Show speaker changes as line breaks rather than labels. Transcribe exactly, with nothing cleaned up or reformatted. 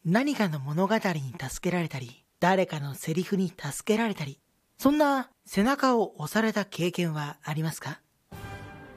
何かの物語に助けられたり、誰かのセリフに助けられたり、そんな背中を押された経験はありますか？